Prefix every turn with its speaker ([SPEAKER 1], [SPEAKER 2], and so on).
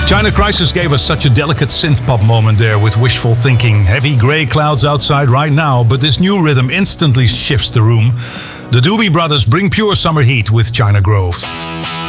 [SPEAKER 1] China Crisis gave us such a delicate synth-pop moment there with wishful thinking. Heavy grey clouds outside right now, but this new rhythm instantly shifts the room. The Doobie Brothers bring pure summer heat with China Grove.